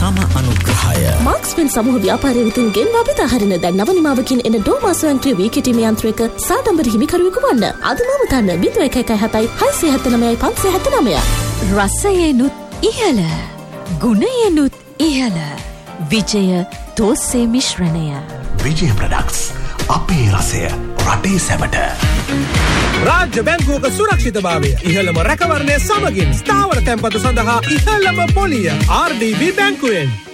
සම අනුග්‍රහය. මාක්ස්පෙන් සමූහ ව්‍යාපාරය වෙතින් ගෙන්වා බෙදා හරින දැන් නව නිමාවකින් එන ඩෝමා ස්වයංක්‍රීය වී කිටීම යන්ත්‍රයක සාඩම්බර හිමිකරුවෙකු වන්න. අදමම තන්න 0117 679 579. රසයෙනුත් ඉහළ, ගුණයෙනුත් ඉහළ. විජය තෝස්සේ මිශ්‍රණය. විජය ප්‍රොඩක්ට්ස්. අපේ රසය රටේ සැමට. රාජ්‍ය බැංකුවක සුරක්ෂිතභාවය ඉහළම රැකවරණය සමගින් ස්ථාවර තැන්පතු සඳහා ඉහළම පොලිය RDB බැංකුවෙන්.